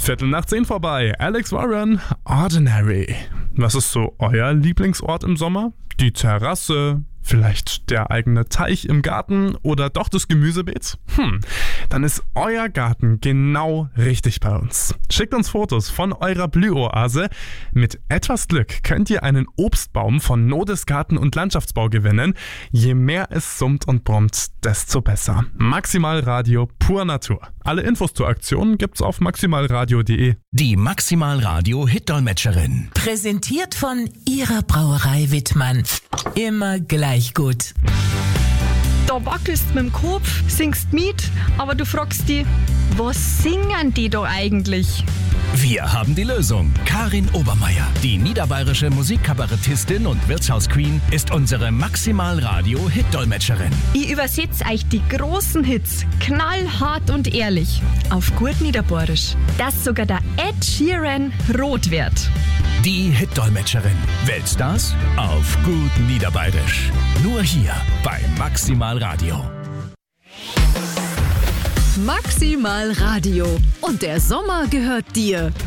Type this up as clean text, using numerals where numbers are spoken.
10:15 vorbei. Alex Warren, Ordinary. Was ist so euer Lieblingsort im Sommer? Die Terrasse? Vielleicht der eigene Teich im Garten oder doch das Gemüsebeet? Dann ist euer Garten genau richtig bei uns. Schickt uns Fotos von eurer Blühoase. Mit etwas Glück könnt ihr einen Obstbaum von Nodes Garten und Landschaftsbau gewinnen. Je mehr es summt und brummt, desto besser. Maximal Radio pur Natur. Alle Infos zur Aktion gibt's auf maximalradio.de. Die Maximal Radio Hitdolmetscherin. Präsentiert von Ihrer Brauerei Wittmann. Immer gleich gut. Da wackelst mit dem Kopf, singst mit, aber du fragst dich, was singen die da eigentlich? Wir haben die Lösung. Karin Obermeier, die niederbayerische Musikkabarettistin und Wirtshausqueen, ist unsere Maximal Radio Hitdolmetscherin. Ich übersetze euch die großen Hits knallhart und ehrlich auf gut Niederbayerisch, dass sogar der Ed Sheeran rot wird. Die Hitdolmetscherin. Weltstars auf gut Niederbayerisch. Nur hier bei Maximal Radio. Maximal Radio. Und der Sommer gehört dir.